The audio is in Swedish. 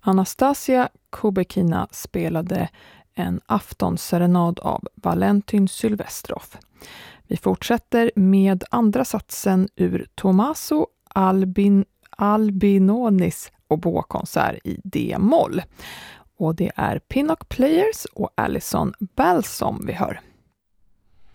Anastasia Kubekina spelade en aftonserenad av Valentin Sylvestrov. Vi fortsätter med andra satsen ur Tommaso Albinonis oboekonsert i D-moll. Och det är Pinnock Players och Alison Balsom vi hör.